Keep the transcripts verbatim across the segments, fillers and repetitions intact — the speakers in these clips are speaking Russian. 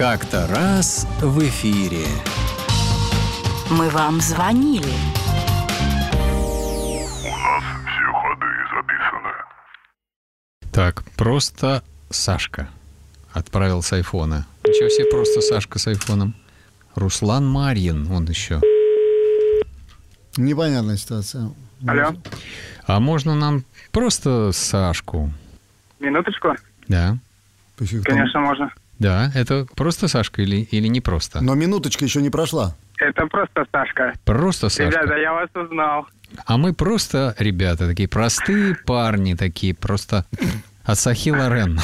Как-то раз в эфире. Мы вам звонили. У нас все ходы записаны. Так, просто Сашка отправил с айфона. Ничего себе, просто Сашка с айфоном. Руслан Марьин, он еще. Непонятная ситуация. Алло. А можно нам просто Сашку? Минуточку. Да. Конечно, можно. Да, это просто Сашка или, или не просто? Но минуточка еще не прошла. Это просто Сашка. Просто Сашка. Ребята, я вас узнал. А мы просто, ребята, такие простые парни, такие просто от Сахи Лорен.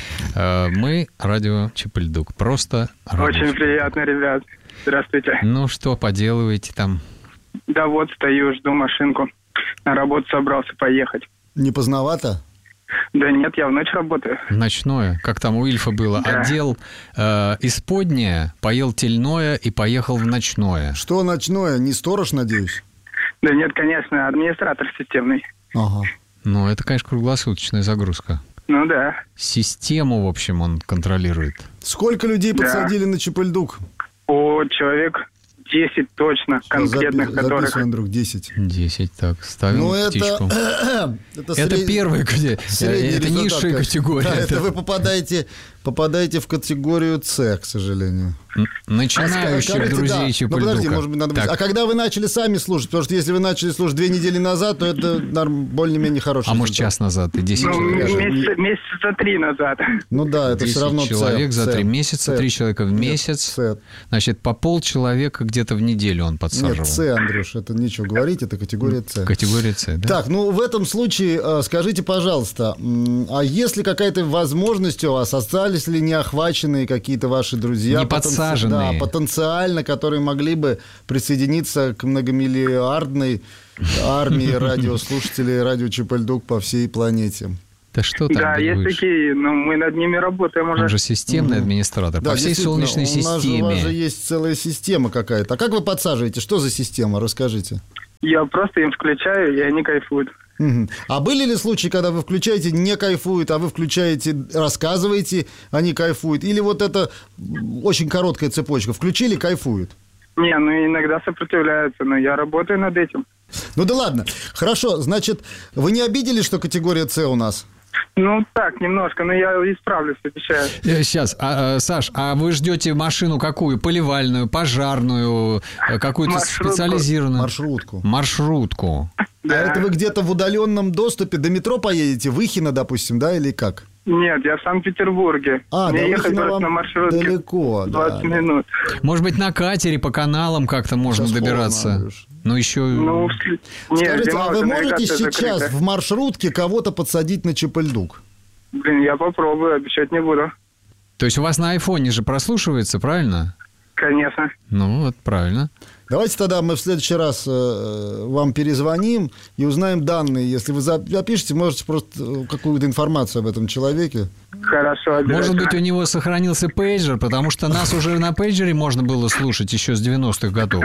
Мы радио Чип-и-Ль-Дук. Просто Очень приятно, ребят. Здравствуйте. Ну, что поделываете там? Да вот, стою, жду машинку. На работу собрался поехать. Не поздновато? Да нет, я в ночь работаю. Ночное, как там у Ильфа было. Да. Одел э, исподнее, поел тельное и поехал в ночное. Что ночное? Не сторож, надеюсь? Да нет, конечно, администратор системный. Ага. Ну, это, конечно, круглосуточная загрузка. Ну да. Систему, в общем, он контролирует. Сколько людей Да. подсадили на Чип-и-Ль-Дук? О, человек десять точно, конкретных, Запи- которых... Записываем, друг, десять. Десять, так, ставим Ну, это... птичку. это Это сред- первая категория. средний Это результат, низшая конечно. категория. Да, это Это вы попадаете, попадаете в категорию С, к сожалению. н- начинающих Скажите, друзей да. Ну, Чип-и-Ль-Дука. подожди, может быть, надо... Так, А когда вы начали сами слушать? Потому что если вы начали слушать две недели назад, то это норм- более-менее хороший а может, результат. час назад и десять Ну, человек. даже месяца, месяца три назад. Ну да, это десять все равно человек С, за С, три месяца, С. три человека в Нет, месяц. С. Значит, по полчеловека где-то в неделю он подсаживал. Нет, С, Андрюш, это нечего говорить, это категория С. Категория С, да? Так, ну в этом случае э, скажите, пожалуйста, м, а есть ли какая-то возможность у вас, остались ли неохваченные какие-то ваши друзья? Не потенци- подсаженные. Да, потенциально, которые могли бы присоединиться к многомиллиардной армии радиослушателей радио Чип-и-Ль-Дук по всей планете. Да что там Да, есть будешь? такие, но мы над ними работаем уже. Он же системный администратор. Да, по всей действительно, Солнечной у нас же- у вас же системе. есть целая система какая-то. А как вы подсаживаете? Что за система? Расскажите. Я просто им включаю, и они кайфуют. Мгм. А были ли случаи, когда вы включаете, не кайфуют, а вы включаете, рассказываете, они кайфуют? Или вот это очень короткая цепочка. Включили, кайфуют? Не, ну иногда сопротивляются, но я работаю над этим. Ну да ладно. Хорошо, значит, вы не обиделись, что категория С у нас? Ну так, немножко, но я исправлюсь, обещаю. Сейчас, а, а, Саш, а вы ждете машину какую? Поливальную, пожарную, э, какую-то Маршрутку. специализированную? Маршрутку. Маршрутку. А это вы где-то в удаленном доступе до метро поедете? В Ихино, допустим, да, или как? Нет, я в Санкт-Петербурге. А, Мне до ехать Ихино только вам на маршрутке далеко, да, двадцать да. минут. Может быть, на катере по каналам как-то можно Сейчас добираться? холодно, Андрюш. Ну, еще... Ну, вслед- нет, Скажите, зима а вы уже, можете навигация сейчас закрыта. в маршрутке кого-то подсадить на Чип-и-Ль-Дук? Блин, я попробую, обещать не буду. То есть у вас на айфоне же прослушивается, правильно? Конечно. Ну, вот правильно. Давайте тогда мы в следующий раз э, вам перезвоним и узнаем данные. Если вы запишете, можете просто э, какую-то информацию об этом человеке. Хорошо, обязательно. Может быть, у него сохранился пейджер, потому что нас уже на пейджере можно было слушать еще с девяностых годов.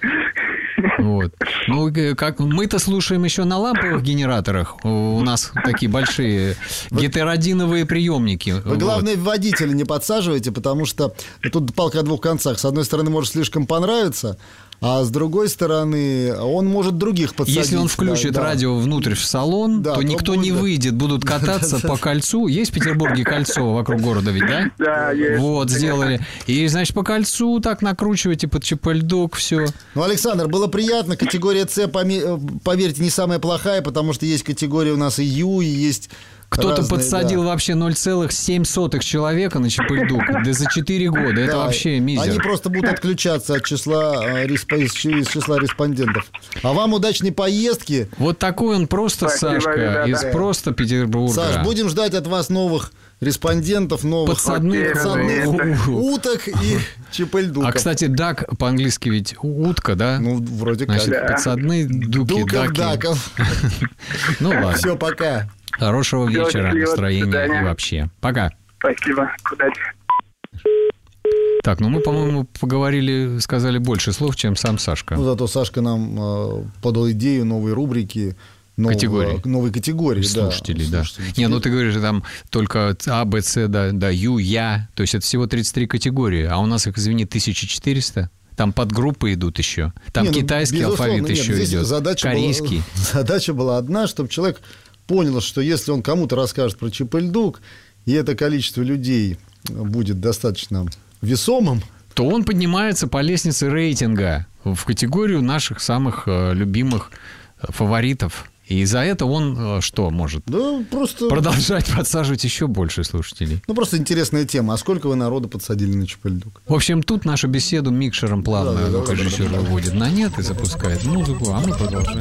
Вот. Ну, э, как мы-то слушаем еще на ламповых генераторах. У нас такие большие гетеродиновые приемники. Вы, Вот. главное, водителя не подсаживайте, потому что тут палка о двух концах. С одной стороны, может слишком понравиться, а с другой стороны, он может других подсадить. Если он включит да, да. радио внутрь в салон, Да, то то никто будет, не да. выйдет, будут кататься по кольцу. Есть в Петербурге кольцо вокруг города ведь, да? Да, есть. Вот, сделали. И, значит, по кольцу так накручиваете под Чип-и-Ль-Дук, все. Ну, Александр, было приятно. Категория С, поме- поверьте, не самая плохая, потому что есть категория у нас и Ю, и есть... Кто-то разные, подсадил да. вообще ноль целых семь сотых человека на Чип-и-Ль-Дук. Да за четыре года. Это Да, вообще мизер. Они просто будут отключаться от числа, э, респо- из из числа респондентов. А вам удачной поездки. Вот такой он просто Спасибо, Сашка ребята. из просто Петербурга. Саш, будем ждать от вас новых респондентов, новых Подсадных. подсадных У- уток и Чип-и-Ль-Дуков. А, кстати, дак по-английски ведь утка, да? Ну, вроде как. Значит, подсадные дуки, Дуков, даки. даков. Ну ладно. Все, пока. Хорошего Всё, вечера, счастливо, до настроения свидания. и вообще. Пока. Спасибо. Удачи. Так, ну мы, по-моему, поговорили, сказали больше слов, чем сам Сашка. Ну, зато Сашка нам э, подал идею новой рубрики нового, Категории. новой категории. Слушателей, да. да. Слушателей. Не, ну ты говоришь, там только А, Б, С, да, да, Ю, Я. То есть это всего тридцать три категории. А у нас их, извини, тысяча четыреста. Там подгруппы идут еще. Там не, ну, китайский алфавит нет, еще идет. Задача корейский. Была, задача была одна, чтобы человек понял, что если он кому-то расскажет про Чип-и-Ль-Дук, и это количество людей будет достаточно весомым, то он поднимается по лестнице рейтинга в категорию наших самых э, любимых фаворитов. И за это он э, что может? Да, просто... Продолжать подсаживать еще больше слушателей. Ну, просто интересная тема. А сколько вы народу подсадили на Чип-и-Ль-Дук? В общем, тут нашу беседу микшером плавно да, да, звукорежиссер да, да, да. выводит на нет и запускает музыку, а мы продолжаем.